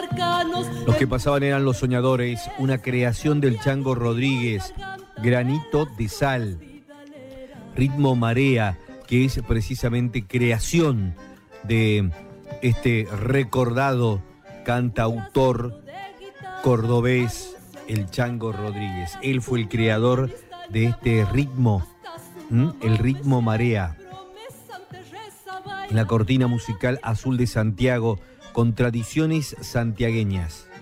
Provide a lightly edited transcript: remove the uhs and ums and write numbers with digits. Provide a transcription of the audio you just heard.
Los que pasaban eran Los Soñadores, una creación del Chango Rodríguez, Granito de Sal, Ritmo Marea, que es precisamente creación de este recordado cantautor cordobés, el Chango Rodríguez. Él fue el creador de este ritmo, el Ritmo Marea. En la cortina musical Azul de Santiago, con tradiciones santiagueñas.